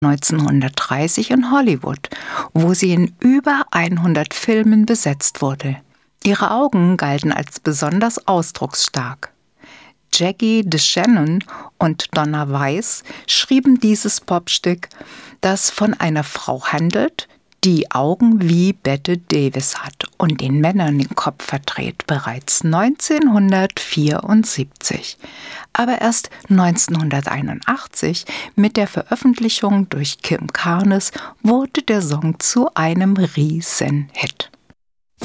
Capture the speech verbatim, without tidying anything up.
neunzehnhundertdreißig in Hollywood, wo sie in über hundert Filmen besetzt wurde. Ihre Augen galten als besonders ausdrucksstark. Jackie DeShannon und Donna Weiss schrieben dieses Popstück, das von einer Frau handelt, die Augen wie Bette Davis hat und den Männern den Kopf verdreht, bereits neunzehnhundertvierundsiebzig. Aber erst neunzehnhunderteinundachtzig, mit der Veröffentlichung durch Kim Carnes, wurde der Song zu einem Riesenhit.